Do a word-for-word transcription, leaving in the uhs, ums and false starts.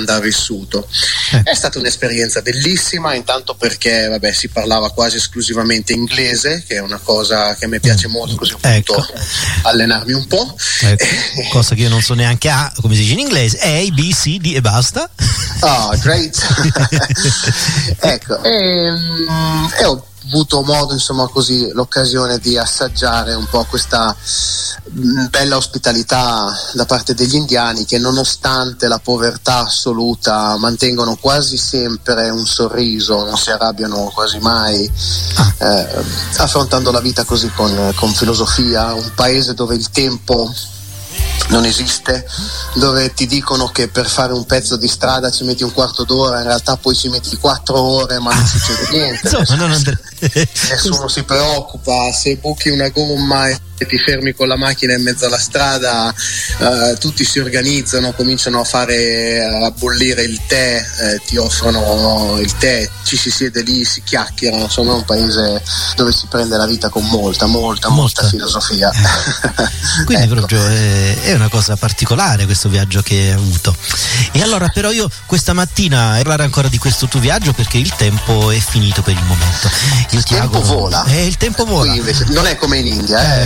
Olanda ha vissuto. Eh. È stata un'esperienza bellissima, intanto perché vabbè, si parlava quasi esclusivamente inglese, che è una cosa che a me piace molto, così ho ecco. potuto allenarmi un po'. Ecco. Cosa che io non so neanche A, come si dice in inglese, A, B, C, D e basta. Ah, oh, great. Ecco, e, e ho avuto modo, insomma, così l'occasione di assaggiare un po' questa bella ospitalità da parte degli indiani, che nonostante la povertà assoluta mantengono quasi sempre un sorriso, non si arrabbiano quasi mai, eh, affrontando la vita così con, con filosofia. Un paese dove il tempo non esiste, dove ti dicono che per fare un pezzo di strada ci metti un quarto d'ora, in realtà poi ci metti quattro ore ma non succede niente. Insomma, non andre... nessuno si preoccupa, se buchi una gomma e ti fermi con la macchina in mezzo alla strada, eh, tutti si organizzano, cominciano a fare a bollire il tè, eh, ti offrono il tè, ci si siede lì, si chiacchiera. Insomma, è un paese dove si prende la vita con molta, molta, molta, molta filosofia. Eh. Quindi ecco. proprio è, è una cosa particolare questo viaggio che hai avuto. E allora però io questa mattina parlare ancora di questo tuo viaggio, perché il tempo è finito per il momento. Io il ti tempo auguro... vola. Eh, il tempo vola. Qui invece non è come in India, eh.